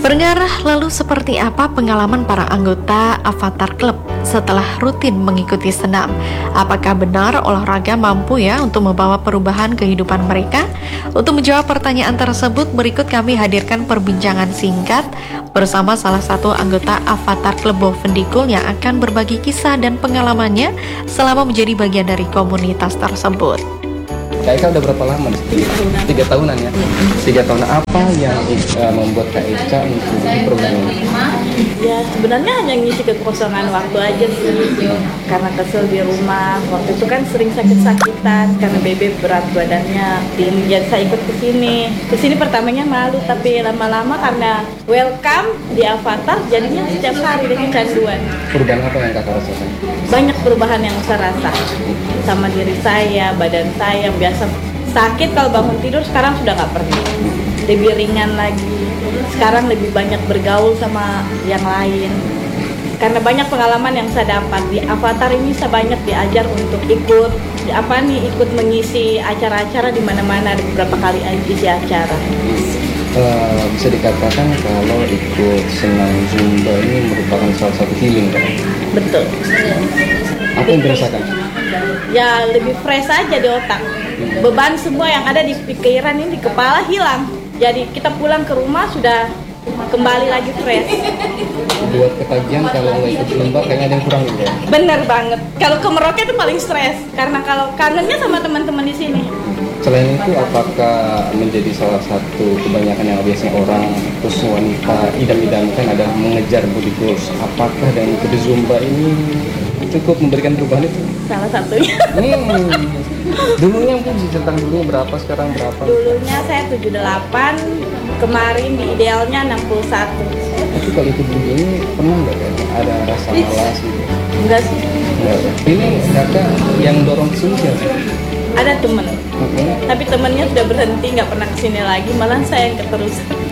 Pendengar, lalu seperti apa pengalaman para anggota Avatar Club setelah rutin mengikuti senam? Apakah benar olahraga mampu untuk membawa perubahan kehidupan mereka? Untuk menjawab pertanyaan tersebut, berikut kami hadirkan perbincangan singkat bersama salah satu anggota Avatar Club Bovendikul yang akan berbagi kisah dan pengalamannya selama menjadi bagian dari komunitas tersebut. Kak Eka udah berapa lama di sini? 3 tahunan ya? 3 tahun. Apa yang membuat Kak Eka mengikuti program ini? Ya sebenarnya hanya ngisi kekosongan waktu aja sih. Karena kesel di rumah. Waktu itu kan sering sakit-sakitan karena bebe berat badannya. Jadi saya ikut ke sini. Ke sini pertamanya malu, tapi lama-lama karena welcome di Avatar, jadinya setiap hari dengan kecanduan. Perubahan apa yang Kakak rasakan? Banyak perubahan yang saya rasa sama diri saya, badan saya yang biasa sakit kalau bangun tidur sekarang sudah nggak pernah, lebih ringan lagi. Sekarang lebih banyak bergaul sama yang lain karena banyak pengalaman yang saya dapat di Avatar ini. Saya banyak diajar untuk ikut ikut mengisi acara-acara di mana-mana, ada beberapa kali isi acara. Bisa dikatakan kalau ikut senam Zumba ini merupakan salah satu healing kan? Betul. Apa yang dirasakan? Ya lebih fresh aja di otak. Beban semua yang ada di pikiran ini, di kepala hilang. Jadi kita pulang ke rumah sudah kembali lagi fresh. Buat ketagihan kalau nggak ikut Zumba kayaknya ada yang kurang gitu ya? Bener banget. Kalau ke Merauke itu paling stres karena kalau kangennya sama teman-teman di sini. Selain itu, apakah menjadi salah satu kebanyakan yang biasanya orang terus wanita idam-idamkan adalah mengejar body goals? Apakah dan ikut Zumba ini cukup memberikan perubahan itu? Salah satunya. Dulunya mungkin bisa ceritakan dulu berapa, sekarang berapa? Dulunya saya 78, kemarin di idealnya 61. Tapi kalau ikut Zumba ini pernah nggak ada rasa malas gitu? Enggak sih. Nggak ada. Ini kakak yang dorong kesini siapa? Ada temen, tapi temennya sudah berhenti, nggak pernah kesini lagi, malah saya yang keterusan.